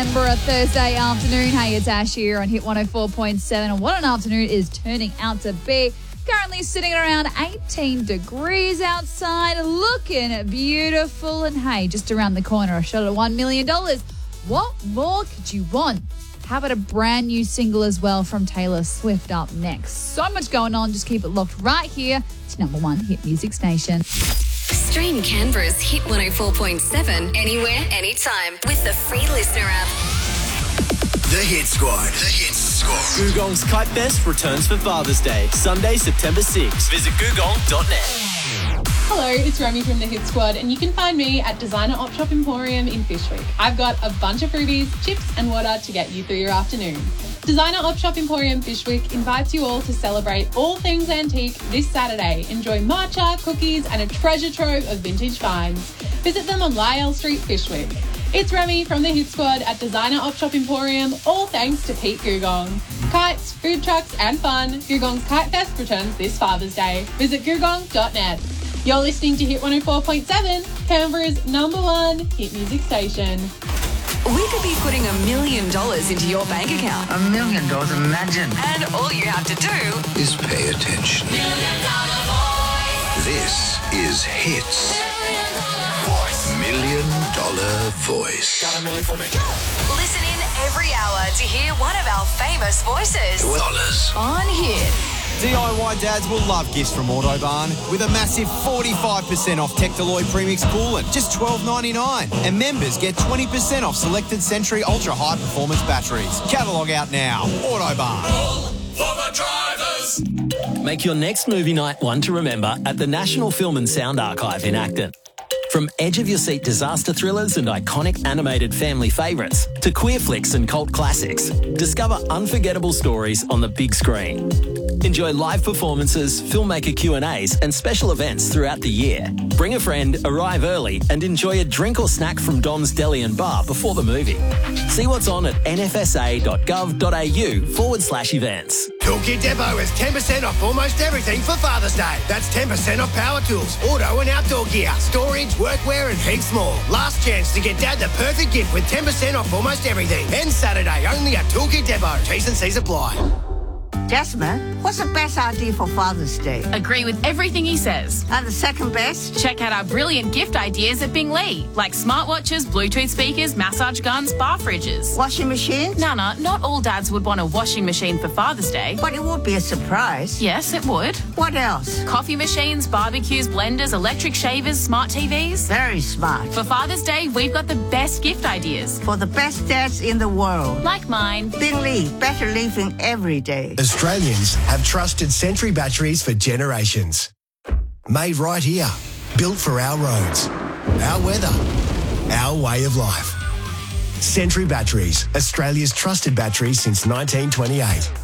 Canberra Thursday afternoon. Hey, it's Ash here on Hit 104.7. And what an afternoon it is turning out to be. Currently sitting at around 18 degrees outside, looking beautiful. And hey, just around the corner, a shot at $1 million. What more could you want? How about a brand new single as well from Taylor Swift up next? So much going on. Just keep it locked right here to number one hit music station. Stream Canberra's Hit 104.7 anywhere, anytime with the free Listener app. The Hit Squad. The Hit Squad. Googong's Kite Fest returns for Father's Day, Sunday, September 6th. Visit googong.net. Hello, it's Romy from the Hit Squad, and you can find me at Designer Op Shop Emporium in Fyshwick. I've got a bunch of freebies, chips and water to get you through your afternoon. Designer Op Shop Emporium Fyshwick invites you all to celebrate all things antique this Saturday. Enjoy matcha, cookies and a treasure trove of vintage finds. Visit them on Lyell Street, Fyshwick. It's Remy from the Hit Squad at Designer Op Shop Emporium, all thanks to Pete Googong. Kites, food trucks and fun, Googong's Kite Fest returns this Father's Day. Visit googong.net. You're listening to Hit 104.7, Canberra's number one hit music station. We could be putting $1 million into your bank account. $1 million, imagine. And all you have to do Is pay attention. This is Hits. $1 million voice. listen in every hour to hear one of our famous voices Dollars. on Hit. DIY dads will love gifts from Autobarn with a massive 45% off Tectaloid Premix coolant, just $12.99. And members get 20% off selected Century Ultra High Performance batteries. Catalogue out now. Autobarn. Make your next movie night one to remember at the National Film and Sound Archive in Acton. From edge-of-your-seat disaster thrillers and iconic animated family favourites to queer flicks and cult classics, discover unforgettable stories on the big screen. Enjoy live performances, filmmaker Q&As and special events throughout the year. Bring a friend, arrive early and enjoy a drink or snack from Dom's Deli and Bar before the movie. See what's on at nfsa.gov.au/events. Toolkit Depot is 10% off almost everything for Father's Day. That's 10% off power tools, auto and outdoor gear, storage, workwear and heaps more. Last chance to get Dad the perfect gift with 10% off almost everything. Ends Saturday only at Toolkit Depot. T's and C's apply. Jasmine, what's the best idea for Father's Day? Agree with everything he says. And the second best? Check out our brilliant gift ideas at Bing Lee, like smartwatches, Bluetooth speakers, massage guns, bar fridges. Washing machines? Nana, not all dads would want a washing machine for Father's Day. But it would be a surprise. Yes, it would. What else? Coffee machines, barbecues, blenders, electric shavers, smart TVs. Very smart. For Father's Day, we've got the best gift ideas. For the best dads in the world. Like mine. Bing Lee, better living every day. Australians have trusted Century batteries for generations. Made right here. Built for our roads, our weather, our way of life. Century Batteries, Australia's trusted batteries since 1928.